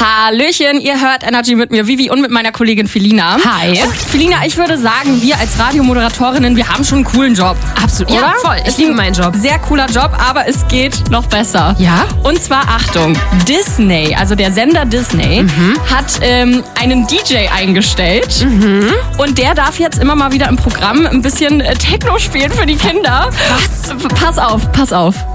Hallöchen, ihr hört Energy mit mir, Vivi, und mit meiner Kollegin Felina. Hi. Und Felina, ich würde sagen, wir als Radiomoderatorinnen, wir haben schon einen coolen Job. Absolut, oder? Ja, voll. Ich liebe meinen Job. Sehr cooler Job, aber es geht noch besser. Ja? Und zwar, Achtung, Disney, also der Sender Disney, hat einen DJ eingestellt. Und der darf jetzt immer mal wieder im Programm ein bisschen Techno spielen für die Kinder. Was? Pass auf.